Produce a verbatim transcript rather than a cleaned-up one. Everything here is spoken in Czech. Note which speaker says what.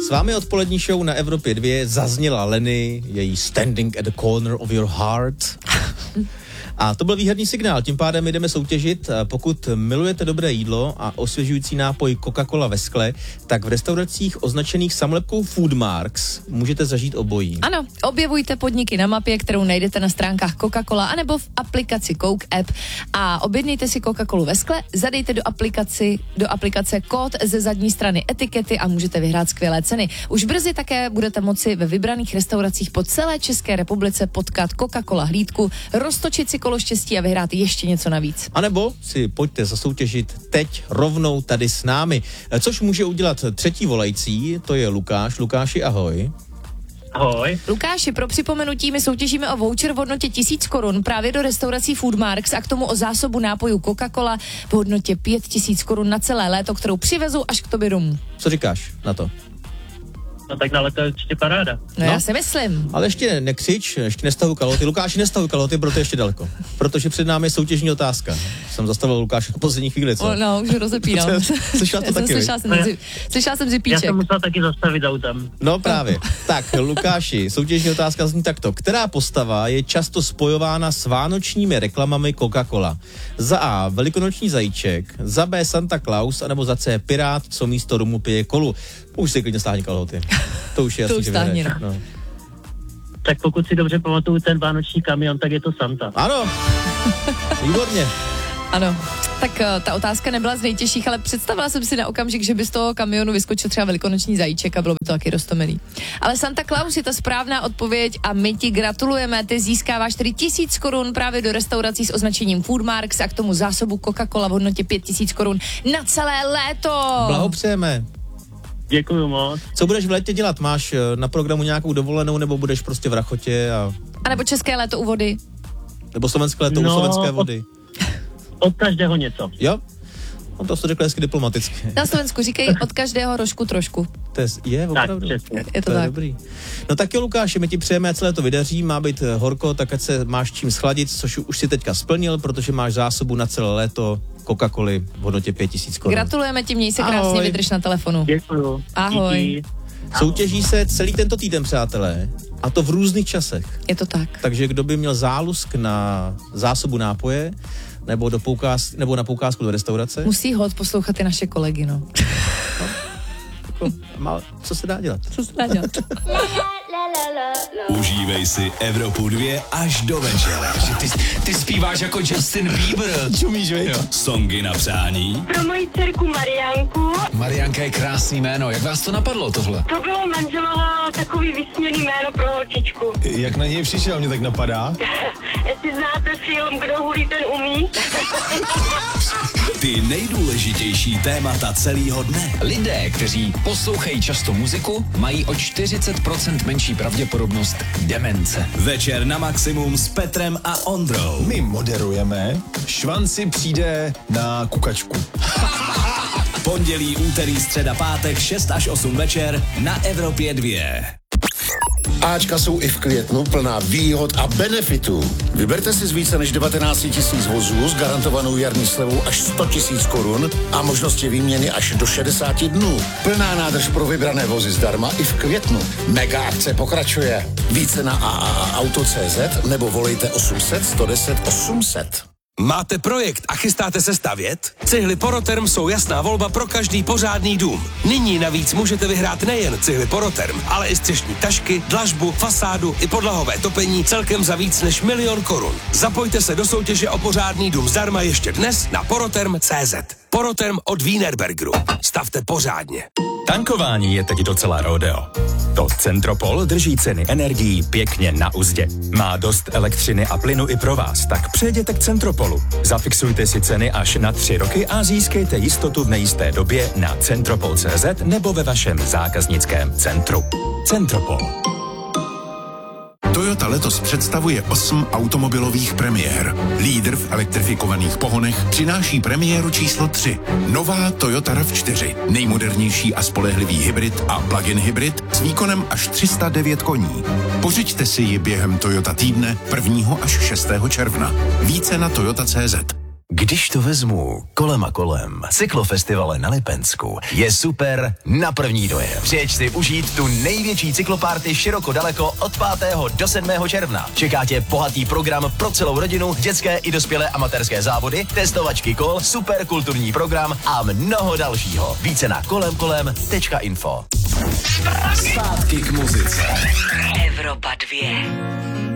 Speaker 1: S vámi odpolední show na Evropě dva zazněla Lenny, její Standing at the Corner of Your Heart. A to byl výherní signál, tím pádem jdeme soutěžit. Pokud milujete dobré jídlo a osvěžující nápoj Coca-Cola ve skle, tak v restauracích označených samolepkou Foodmarks můžete zažít obojí.
Speaker 2: Ano, objevujte podniky na mapě, kterou najdete na stránkách Coca-Cola anebo v aplikaci Coke App a objednejte si Coca-Colu ve skle, zadejte do, aplikaci, do aplikace kód ze zadní strany etikety a můžete vyhrát skvělé ceny. Už brzy také budete moci ve vybraných restauracích po celé České republice potkat Coca-Cola hlídku, roztočit si kolo štěstí a vyhrát ještě něco navíc.
Speaker 1: A nebo si pojďte zasoutěžit teď rovnou tady s námi. Což může udělat třetí volající, to je Lukáš. Lukáši, ahoj.
Speaker 3: Ahoj.
Speaker 2: Lukáši, pro připomenutí my soutěžíme o voucher v hodnotě tisíc korun právě do restaurací Foodmarks a k tomu o zásobu nápojů Coca-Cola v hodnotě pět tisíc korun na celé léto, kterou přivezou až k tobě domů.
Speaker 1: Co říkáš na to?
Speaker 3: No tak na leto je určitě paráda.
Speaker 2: No,
Speaker 1: No.
Speaker 2: já si myslím.
Speaker 1: Ale ještě nekřič, ještě nestavuj kalhoty. Lukáši, nestavuj kalhoty, proto ještě daleko. Protože před námi je soutěžní otázka. Jsem zastavil Lukáše na poslední chvíli, co?
Speaker 2: O, no, už ho rozepínám.
Speaker 1: Slyšela to taky,
Speaker 2: Slyšela jsem, zi, slyšela jsem
Speaker 3: Já
Speaker 2: zipíček.
Speaker 3: jsem musel taky zastavit autem.
Speaker 1: No právě. Tak, Lukáši, soutěžní otázka zní takto. Která postava je často spojována s vánočními reklamami Coca-Cola? Za A. Velikonoční zajíček, za B. Santa Claus, anebo za C. Pirát, co místo rumu pije kolu. Už si klidně stáhni kalhoty. To už je jasný,
Speaker 2: To už
Speaker 1: že
Speaker 2: stáhni,
Speaker 1: vyhraješ. No.
Speaker 3: Tak pokud si dobře pamatuju ten vánoční kamion, tak je to Santa.
Speaker 1: Ano, výborně.
Speaker 2: Ano, tak uh, ta otázka nebyla z nejtěžších, ale představila jsem si na okamžik, že by z toho kamionu vyskočil třeba velikonoční zajíček a bylo by to taky roztomilý. Ale Santa Claus je ta správná odpověď a my ti gratulujeme, ty získáváš tedy tisíc korun právě do restaurací s označením Foodmarks a k tomu zásobu Coca-Cola v hodnotě pět tisíc korun na celé léto.
Speaker 1: Blahopřejeme.
Speaker 3: Děkuju moc.
Speaker 1: Co budeš v létě dělat? Máš eh, na programu nějakou dovolenou, nebo budeš prostě v Rachotě? A...
Speaker 2: A nebo české léto u vody.
Speaker 1: Nebo slovenské léto
Speaker 3: No,
Speaker 1: u slovenské vody?
Speaker 3: Od každého něco.
Speaker 1: Jo? No to se řekl hezky diplomaticky.
Speaker 2: Na Slovensku říkají od každého rožku trošku.
Speaker 1: To je, je opravdu.
Speaker 3: Tak, přesně.
Speaker 2: Je to,
Speaker 1: To je
Speaker 2: tak.
Speaker 1: dobrý. No tak jo, Lukáši, my ti přejeme, ať celé to vydaří, má být eh, horko, tak ať se máš čím schladit, což už si teďka splnil, protože máš zásobu na celé léto Coca-Coly v hodnotě pět tisíc korun.
Speaker 2: Gratulujeme ti, měj se krásně,
Speaker 1: Ahoj.
Speaker 2: vydrž na telefonu.
Speaker 3: Děkuju.
Speaker 2: Ahoj.
Speaker 3: Díky.
Speaker 1: Soutěží se celý tento týden, přátelé, a to v různých časech.
Speaker 2: Je to tak.
Speaker 1: Takže kdo by měl zálusk na zásobu nápoje, nebo, do poukáz, nebo na poukázku do restaurace,
Speaker 2: Musí hod poslouchat i naše kolegy, no.
Speaker 1: jako, má, co se dá dělat?
Speaker 2: Co se dá dělat?
Speaker 4: Užívej si Evropu dva až do večera.
Speaker 5: Ty, ty zpíváš jako Justin Bieber.
Speaker 4: Čumíš, vej? Songy na přání.
Speaker 6: Pro moji dcerku Mariánku.
Speaker 5: Marianka je krásný jméno. Jak vás to napadlo tohle?
Speaker 6: To bylo manželovo takový vysměný jméno pro holčičku.
Speaker 7: Jak na něj přišel, mě tak napadá.
Speaker 6: Jestli znáte film Kdo hulí, ten umí.
Speaker 4: Ty nejdůležitější témata celého dne.
Speaker 5: Lidé, kteří poslouchají často muziku, mají o čtyřicet procent menší pravděpodobnost demence.
Speaker 4: Večer na maximum s Petrem a Ondrou.
Speaker 7: My moderujeme, Švanci přijde na kukačku.
Speaker 4: Pondělí, úterý, středa, pátek, šest až osm večer na Evropě dva.
Speaker 8: Ačka jsou i v květnu plná výhod a benefitů. Vyberte si z více než devatenáct tisíc vozů s garantovanou jarní slevou až sto tisíc korun a možnosti výměny až do šedesát dnů. Plná nádrž pro vybrané vozy zdarma i v květnu. Mega akce pokračuje. Více na a a a auto tečka cé zet nebo volejte osm set, sto deset, osm set.
Speaker 9: Máte projekt a chystáte se stavět? Cihly Poroterm jsou jasná volba pro každý pořádný dům. Nyní navíc můžete vyhrát nejen cihly Poroterm, ale i střešní tašky, dlažbu, fasádu i podlahové topení celkem za víc než milion korun. Zapojte se do soutěže o pořádný dům zdarma ještě dnes na poroterm tečka cé zet. Poroterm od Wienerbergeru. Stavte pořádně.
Speaker 10: Tankování je teď docela rodeo. To Centropol drží ceny energií pěkně na uzdě. Má dost elektřiny a plynu i pro vás, tak přejděte k Centropolu. Zafixujte si ceny až na tři roky a získejte jistotu v nejisté době na centropol tečka cé zet nebo ve vašem zákaznickém centru. Centropol.
Speaker 11: Toyota letos představuje osm automobilových premiér. Lídr v elektrifikovaných pohonech přináší premiéru číslo tři. Nová Toyota RAV čtyři. Nejmodernější a spolehlivý hybrid a plug-in hybrid s výkonem až tři sta devět koní. Pořiďte si ji během Toyota týdne prvního až šestého června. Více na toyota tečka cé zet.
Speaker 12: Když to vezmu kolem a kolem, cyklofestivale na Lipensku je super na první dojem. Přijeď si užít tu největší cyklopárty široko daleko od pátého do sedmého června. Čeká tě bohatý program pro celou rodinu, dětské i dospělé amatérské závody, testovačky kol, super kulturní program a mnoho dalšího. Více na kolemkolem tečka info.
Speaker 4: Zpátky k muzice.
Speaker 13: Evropa dvě.